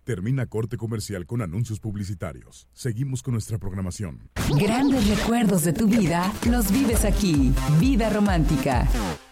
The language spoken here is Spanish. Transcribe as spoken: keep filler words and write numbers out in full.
Termina corte comercial con anuncios publicitarios. Seguimos con nuestra programación. Grandes recuerdos de tu vida los vives aquí. Vida Romántica.